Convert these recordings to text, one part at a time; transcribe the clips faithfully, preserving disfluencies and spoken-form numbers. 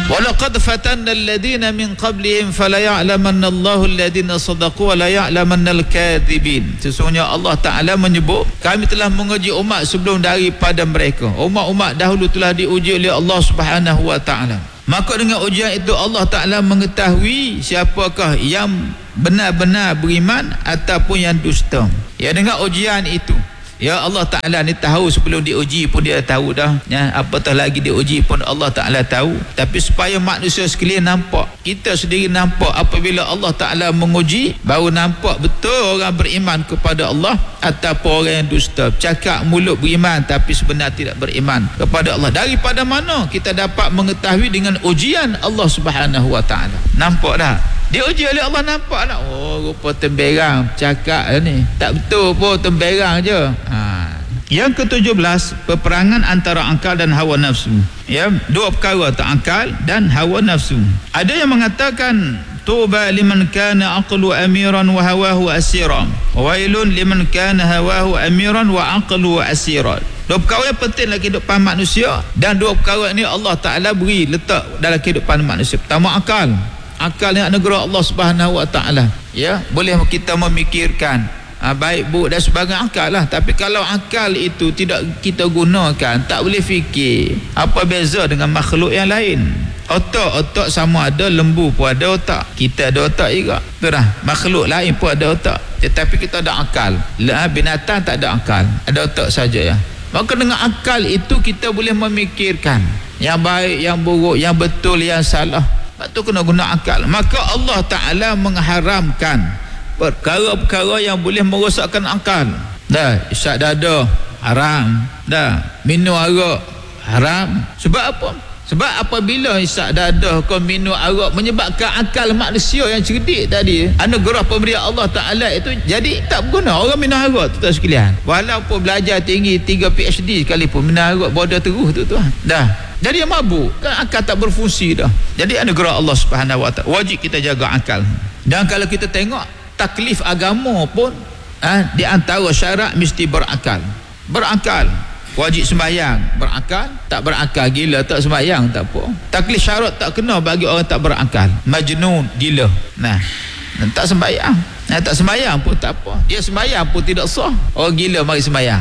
Walaqad fatanna alladhina min qablihim fala ya'lamanna Allahu alladhina sadaqu wa la ya'lamanna al-kadhibin. Sesungguhnya Allah Ta'ala menyebut, kami telah menguji umat sebelum daripada mereka. Umat-umat dahulu telah diuji oleh Allah Subhanahu wa Ta'ala. Maka dengan ujian itu Allah Ta'ala mengetahui siapakah yang benar-benar beriman ataupun yang dusta. Ya, dengan ujian itu, ya, Allah Ta'ala ni tahu sebelum diuji pun dia tahu dah, ya, apatah lagi diuji pun Allah Ta'ala tahu. Tapi supaya manusia sekalian nampak, kita sendiri nampak, apabila Allah Ta'ala menguji, baru nampak betul orang beriman kepada Allah ataupun orang yang dusta. Cakap mulut beriman tapi sebenarnya tidak beriman kepada Allah. Daripada mana kita dapat mengetahui? Dengan ujian Allah Subhanahu wa Ta'ala. Nampak dah? Dia uji oleh Allah, nampak tak? Oh, rupa temberang cakap ni, tak betul pun, temberang je. Ha. Yang ketujuh belas, peperangan antara akal dan hawa nafsu. Ya, dua perkara tu, akal dan hawa nafsu. Ada yang mengatakan tuba liman kana aqlu amiran wa hawahu asira, wa wailun liman kana hawahu amiran wa aqlu asira. Dua perkara yang penting dalam kehidupan manusia, dan dua perkara ni Allah Ta'ala beri letak dalam kehidupan manusia. Pertama, akal. Akal yang anugerah Allah Subhanahu wa Ta'ala. Ya, boleh kita memikirkan ha, baik buruk dan sebagainya, akal lah. Tapi kalau akal itu tidak kita gunakan, tak boleh fikir, apa beza dengan makhluk yang lain? Otak, otak sama ada, lembu pun ada otak, kita ada otak juga, betul dah? Makhluk lain pun ada otak, tetapi kita ada akal. Binatang tak ada akal, ada otak saja, ya. Maka dengan akal itu kita boleh memikirkan yang baik, yang buruk, yang betul, yang salah. Sebab tu kena guna akal. Maka Allah Ta'ala mengharamkan perkara-perkara yang boleh merosakkan akal. Dah, isyak dada haram. Dah, minum arak haram. Sebab apa? Sebab apabila isyak dada kau minum arak, menyebabkan akal manusia yang cerdik tadi, anugerah pemberian Allah Ta'ala itu jadi tak berguna. Orang minum arak tu, tuan sekalian, walaupun belajar tinggi tiga P H D sekalipun, minum arak bodoh terus tu tuan. Dah, jadi yang mabuk, kan akal tak berfungsi dah. Jadi anugerah Allah Subhanahu wa Ta'ala, wajib kita jaga akal. Dan kalau kita tengok taklif agama pun, ha, di antara syarat mesti berakal. Berakal. Wajib sembahyang, berakal. Tak berakal, gila, tak sembahyang, tak apa. Taklif syarat tak kena bagi orang tak berakal. Majnun, gila. Nah, tak sembahyang. Nah, tak sembahyang pun tak apa. Dia sembahyang pun tidak sah. Orang gila mari sembahyang.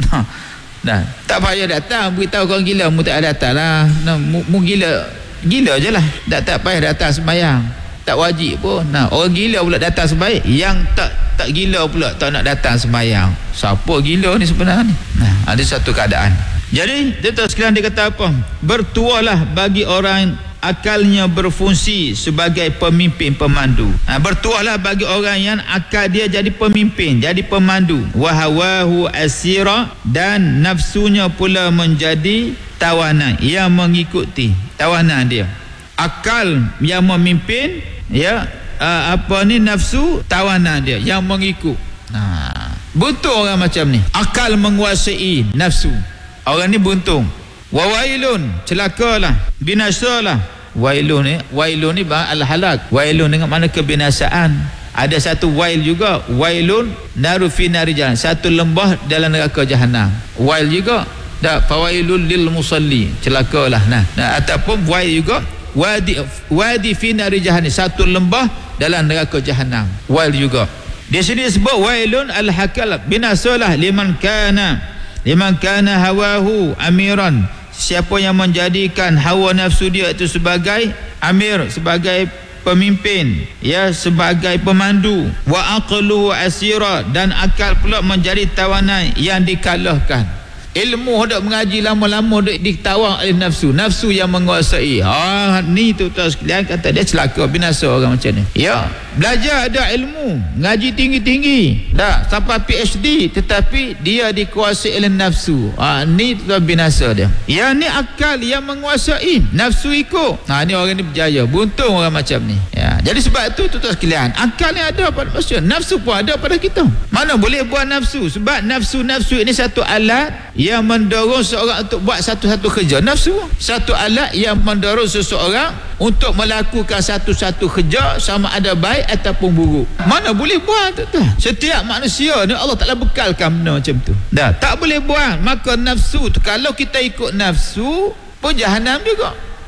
Nah, tak payah datang beritahu kau gila, mu tak datang lah. Nah, mu, mu gila, gila je lah. Tak, tak payah datang sembahyang. Tak wajib pun. Nah, orang gila pula datang sembahyang. Yang tak tak gila pula tak nak datang sembahyang. Siapa gila ni sebenarnya ni? Nah, ada satu keadaan. Jadi, tuan-tuan sekalian, dia kata apa? Bertualah bagi orang akalnya berfungsi sebagai pemimpin pemandu. Ha, bertuahlah bagi orang yang akal dia jadi pemimpin, jadi pemandu. Wahawahu asira, dan nafsunya pula menjadi tawanan yang mengikuti tawanan dia. Akal yang memimpin, ya, uh, apa ni, nafsu tawanan dia yang mengikut. Ha, buntung orang macam ni, akal menguasai nafsu, orang ni buntung. Wawailun, celakalah, binasalah. Wailun ni, wailun ni al-halak. Wailun dengan mana kebinasaan. Ada satu wail juga, wailun naru fi nari jahan, satu lembah dalam neraka jahanam. Wail juga, dah, fawailul lil musalli, celakalah. Nah, nah, ataupun wail juga, wadi wadi fi nari jahan, satu lembah dalam neraka jahanam. Wail juga. Di sini disebut wailun al-hakal, binasalah liman kana liman kana hawahu amiran, siapa yang menjadikan hawa nafsu dia itu sebagai amir, sebagai pemimpin, ya, sebagai pemandu. Wa aqlu asira, dan akal pula menjadi tawanan yang dikalahkan. Ilmu hendak mengaji lama-lama duk ditawang oleh nafsu, nafsu yang menguasai. Ha, ni tuan-tuan sekalian, kata dia celaka, binasa orang macam ni. Ya, belajar ada ilmu, ngaji tinggi-tinggi, dah sampai P H D, tetapi dia dikuasai oleh nafsu. Ha, ni tuan binasa dia. Ya, ni akal yang menguasai, nafsu ikut. Ha, ni orang ni berjaya, buntung orang macam ni. Ya, jadi sebab tu tuan-tuan sekalian, akal ni ada pada manusia, nafsu pun ada pada kita. Mana boleh buat nafsu? Sebab nafsu-nafsu ini satu alat yang mendorong seorang untuk buat satu-satu kerja. Nafsu satu alat yang mendorong seseorang untuk melakukan satu-satu kerja, sama ada baik ataupun buruk. Mana boleh buat tu? Setiap manusia ni Allah Ta'ala bekalkan benda macam tu. Dah, tak boleh buat. Maka nafsu tu, kalau kita ikut nafsu pun jahanam juga.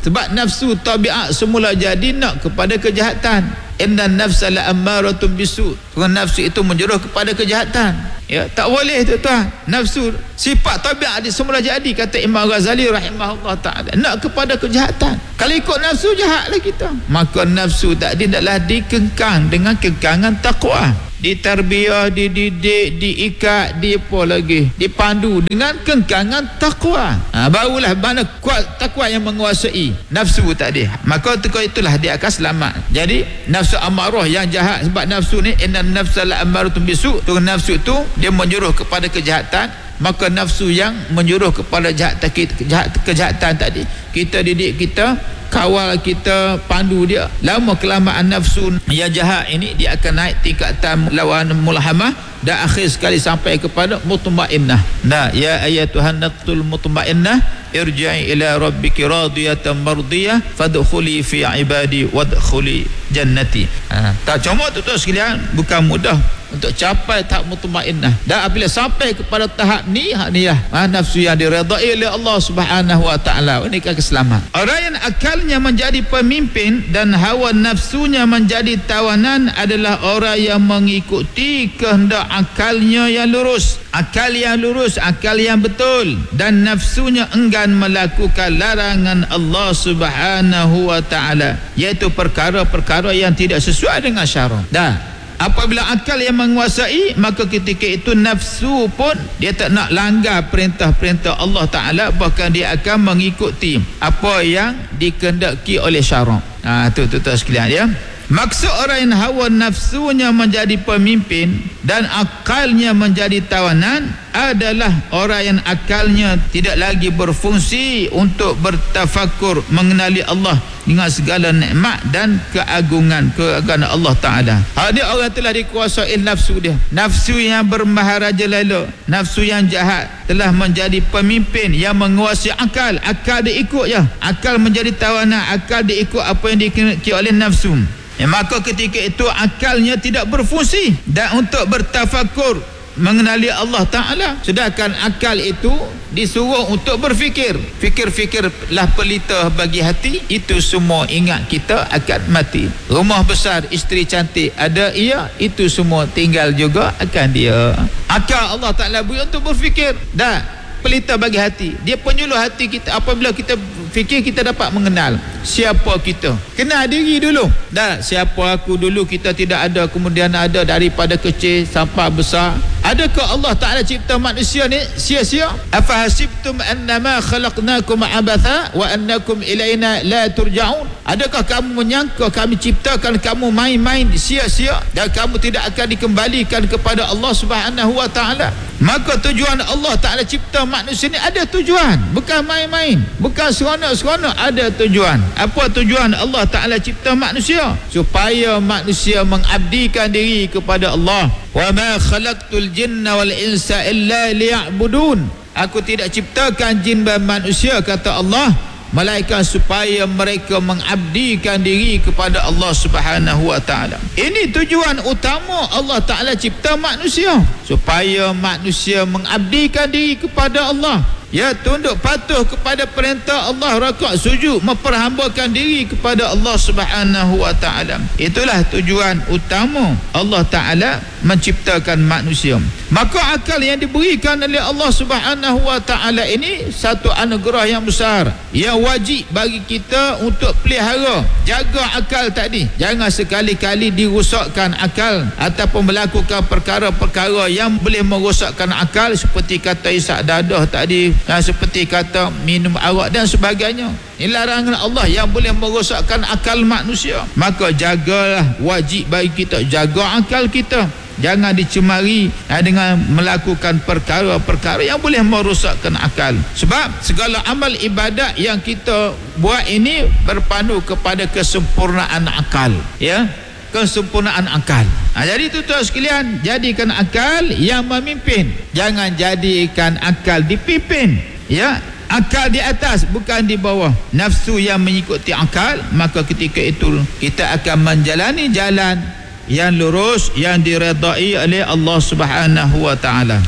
Sebab nafsu tabiat semula jadi nak kepada kejahatan. Inna nafsa la ammaratun bisu. Nafsu itu menjeruh kepada kejahatan. Ya, tak boleh tuan-tuan. Nafsu sifat tabiat dia semula jadi, kata Imam Ghazali rahimahullah taala, nak kepada kejahatan. Kalau ikut nafsu jahatlah kita. Maka nafsu tadi adalah dikengkang dengan kengkangan takwa. Ditarbiyah, dididik, diikat, di apa lagi, dipandu dengan kengkangan takwa. Ha, barulah mana kuat takwa yang menguasai nafsu tadi. Maka itulah dia akan selamat. Jadi nafsu amarah yang jahat, sebab nafsu ni inna nafsa la ammaratun bisu, tu nafsu tu dia menyuruh kepada kejahatan. Maka nafsu yang menyuruh kepada jahat, kejahat, kejahatan tadi, kita didik, kita kawal, kita pandu dia. Lama kelamaan nafsu yang jahat ini dia akan naik tingkatan lawan mulhamah dan akhir sekali sampai kepada mutmainnah. Nah, ya ayatuhan nafsul mutmainnah irji'i ila rabbiki radiyatan mardiyah fadkhuli fi ibadi wadkhuli jannati. Ha, tak cuma tu tu sekalian, bukan mudah untuk capai tahap mutmainnah. Dan apabila sampai kepada tahap ni, hak ni lah, ha, nafsu yang diredai oleh Allah Subhanahu wa taala, ini akan selamat. Orang yang akalnya menjadi pemimpin dan hawa nafsunya menjadi tawanan adalah orang yang mengikuti kehendak akalnya yang lurus. Akal yang lurus, akal yang betul, dan nafsunya enggan melakukan larangan Allah Subhanahu wa taala, iaitu perkara-perkara yang tidak sesuai dengan syarak. Dah, apabila akal yang menguasai, maka ketika itu nafsu pun dia tak nak langgar perintah-perintah Allah Ta'ala, bahkan dia akan mengikuti apa yang dikehendaki oleh syarak. Ha, tu tu tu sekalian ya. Maksud orang yang hawa nafsunya menjadi pemimpin dan akalnya menjadi tawanan adalah orang yang akalnya tidak lagi berfungsi untuk bertafakur mengenali Allah dengan segala nikmat dan keagungan keagungan Allah Ta'ala. Ada orang telah dikuasai nafsu dia, nafsu yang bermaharaja lalu, nafsu yang jahat telah menjadi pemimpin yang menguasai akal. Akal dia ikut je, akal menjadi tawanan, akal dia ikut apa yang dikehendaki oleh nafsu. Ya, maka ketika itu akalnya tidak berfungsi dan untuk bertafakur mengenali Allah Ta'ala. Sedangkan akal itu disuruh untuk berfikir. Fikir-fikirlah pelita bagi hati. Itu semua ingat kita akan mati. Rumah besar, isteri cantik, ada ia, itu semua tinggal juga akan dia. Akal Allah Ta'ala beri untuk berfikir. Dan pelita bagi hati, dia penyuluh hati kita. Apabila kita fikir, kita dapat mengenal siapa kita. Kenal diri dulu. Dah, siapa aku dulu, kita tidak ada, kemudian ada daripada kecil sampai besar. Adakah Allah Ta'ala cipta manusia ni sia-sia? Afahasibtum annama khalaqnakum abatha wa annakum ilaina la turja'un? Adakah kamu menyangka kami ciptakan kamu main-main sia-sia dan kamu tidak akan dikembalikan kepada Allah Subhanahu wa Ta'ala? Maka tujuan Allah Ta'ala cipta manusia ni ada tujuan, bukan main-main, bukan seronok-seronok, ada tujuan. Apa tujuan Allah Ta'ala cipta manusia? Supaya manusia mengabdikan diri kepada Allah. Wa ma khalaqtul jinna wal insa illa liya'budun. Aku tidak ciptakan jin dan manusia, kata Allah, malaikat, supaya mereka mengabdikan diri kepada Allah Subhanahu wa Ta'ala. Ini tujuan utama Allah Ta'ala cipta manusia, supaya manusia mengabdikan diri kepada Allah. Ya, tunduk patuh kepada perintah Allah, rakaat sujud, memperhambakan diri kepada Allah Subhanahu wa Ta'ala. Itulah tujuan utama Allah Ta'ala menciptakan manusia. Maka akal yang diberikan oleh Allah Subhanahu wa Ta'ala ini satu anugerah yang besar, yang wajib bagi kita untuk pelihara, jaga akal tadi. Jangan sekali-kali dirosakkan akal ataupun melakukan perkara-perkara yang boleh merosakkan akal, seperti kata isak dadah tadi, dan seperti kata minum arak dan sebagainya. Ini larangan Allah yang boleh merosakkan akal manusia. Maka jagalah, wajib bagi kita jaga akal kita. Jangan dicemari ha, dengan melakukan perkara-perkara yang boleh merosakkan akal. Sebab segala amal ibadat yang kita buat ini berpandu kepada kesempurnaan akal, ya, kesempurnaan akal. Ha, jadi tuan-tuan sekalian, jadikan akal yang memimpin, jangan jadikan akal dipimpin, ya. Akal di atas, bukan di bawah. Nafsu yang mengikuti akal, maka ketika itu kita akan menjalani jalan yang lurus, yang diredai oleh Allah Subhanahu wa Ta'ala.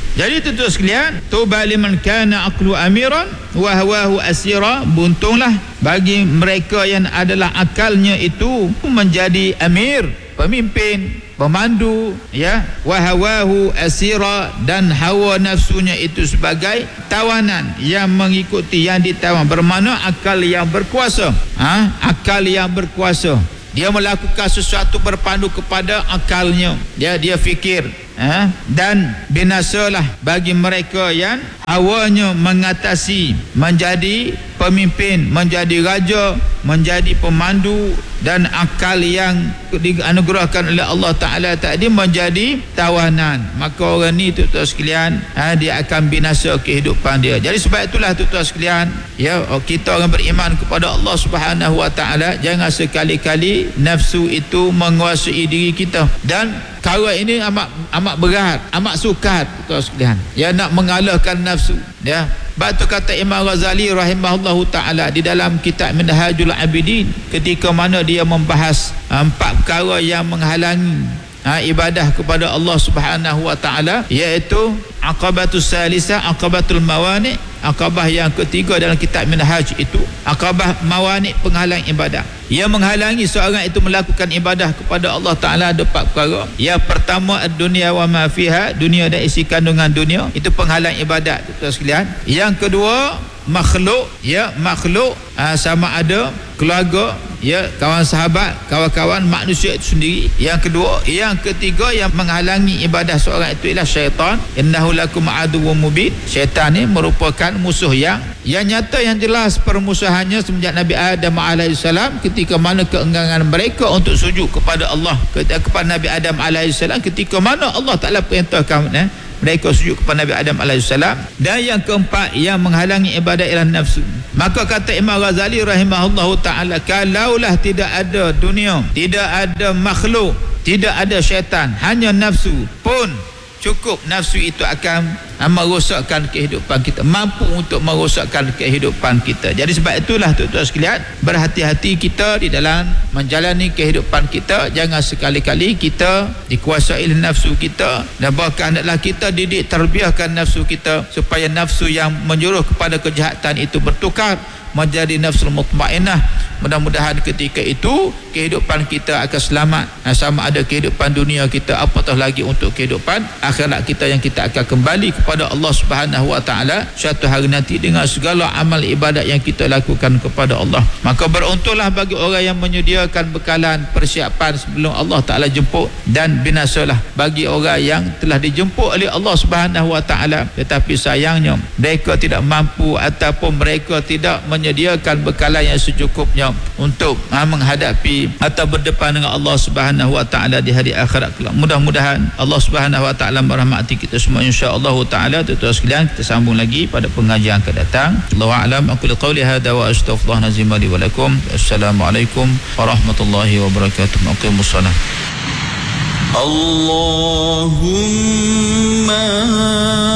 Jadi tuan-tuan sekalian, tuba liman kana aqlu amiran wa hawahu asira, buntunglah bagi mereka yang adalah akalnya itu menjadi amir, pemimpin, pemandu, ya, wa hawahu asira, dan hawa nafsunya itu sebagai tawanan yang mengikuti, yang ditawan, bermakna akal yang berkuasa. Ha? Akal yang berkuasa, dia melakukan sesuatu berpandu kepada akalnya, dia dia fikir. Ha? Dan binasalah bagi mereka yang hawanya mengatasi, menjadi pemimpin, menjadi raja, menjadi pemandu, dan akal yang dianugerahkan oleh Allah Ta'ala tadi menjadi tawanan. Maka orang ni tuan-tuan sekalian, ha, dia akan binasa kehidupan dia. Jadi sebab itulah tuan-tuan sekalian, ya, kita orang beriman kepada Allah Subhanahu Wa Ta'ala, jangan sekali-kali nafsu itu menguasai diri kita. Dan perkara ini amat amat berat, amat sukar tuan sekalian. Ya, nak mengalahkan nafsu, ya. Batu kata Imam Ghazali rahimahullahu taala di dalam kitab Minhajul Abidin, ketika mana dia membahas empat perkara yang menghalangi ha, ibadah kepada Allah Subhanahu Wa Taala, iaitu aqabatus salisa, aqabatul mawani. Aqabah yang ketiga dalam kitab Minhaj itu aqabah mawani, penghalang ibadah. Yang menghalangi seorang itu melakukan ibadah kepada Allah Ta'ala ada empat perkara. Yang pertama, ad-dunya wa ma fiha, dunia dan isi kandungan dunia, itu penghalang ibadat tuan sekalian. Yang kedua, makhluk, ya, makhluk aa, sama ada keluarga, ya, kawan sahabat, kawan-kawan manusia itu sendiri. Yang kedua, yang ketiga yang menghalangi ibadah seorang itu ialah syaitan. Innahu lakum aduwwum mubin. Syaitan ni merupakan musuh yang yang nyata, yang jelas permusuhannya semenjak Nabi Adam alaihissalam, ketika mana keengganan mereka untuk sujud kepada Allah, kepada Nabi Adam alaihissalam, ketika mana Allah Ta'ala perintahkan eh, mereka sujud kepada Nabi Adam alaihissalam. Dan yang keempat yang menghalangi ibadah ialah nafsu. Maka kata Imam Ghazali rahimahullahu ta'ala, kalaulah tidak ada dunia, tidak ada makhluk, tidak ada syaitan, hanya nafsu pun cukup, nafsu itu akan merosakkan kehidupan kita, mampu untuk merosakkan kehidupan kita. Jadi sebab itulah tuan-tuan sekalian, berhati-hati kita di dalam menjalani kehidupan kita. Jangan sekali-kali kita dikuasai oleh nafsu kita, dan bahkan adalah kita didik terbiahkan nafsu kita supaya nafsu yang menyuruh kepada kejahatan itu bertukar menjadi nafsul mutmainnah. Mudah-mudahan ketika itu kehidupan kita akan selamat, sama ada kehidupan dunia kita, apatah lagi untuk kehidupan akhirat kita, yang kita akan kembali kepada Allah Subhanahu Wa Taala suatu hari nanti dengan segala amal ibadat yang kita lakukan kepada Allah. Maka beruntunglah bagi orang yang menyediakan bekalan persiapan sebelum Allah Taala jemput, dan binasalah bagi orang yang telah dijemput oleh Allah Subhanahu Wa Taala tetapi sayangnya mereka tidak mampu ataupun mereka tidak menyediakan bekalan yang secukupnya untuk ha, menghadapi atau berdepan dengan Allah Subhanahu Wa Taala di hari akhirat kelak. Mudah-mudahan Allah Subhanahu Wa Taala merahmati kita semua insya-Allah taala. Tuan-tuan sekalian, kita sambung lagi pada pengajian akan datang. Allahu a'lam. Aku qauli hadza wa astaghfirullah nazim li wa lakum. Assalamualaikum warahmatullahi wabarakatuh. Aqimussalah. Allahumma